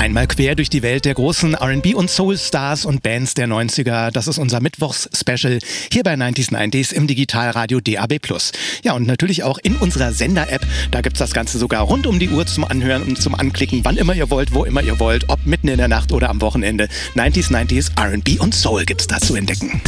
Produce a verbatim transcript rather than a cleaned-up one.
Einmal quer durch die Welt der großen R and B und Soul-Stars und Bands der neunziger. Das ist unser Mittwochs-Special hier bei neunzig neunzig im Digitalradio D A B plus. Ja, und natürlich auch in unserer Sender-App. Da gibt's das Ganze sogar rund um die Uhr zum Anhören und zum Anklicken, wann immer ihr wollt, wo immer ihr wollt, ob mitten in der Nacht oder am Wochenende. neunzig neunzig R and B und Soul gibt's da zu entdecken.